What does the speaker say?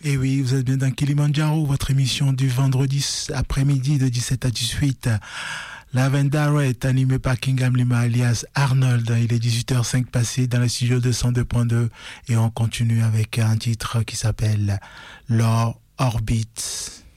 Et oui, vous êtes bien dans Kilimandjaro, votre émission du vendredi après-midi de 17 à 18. La Vendara est animée par Kingam Lima alias Arnold. Il est 18h05 passé dans le studio 202.2 et on continue avec un titre qui s'appelle Low Orbit.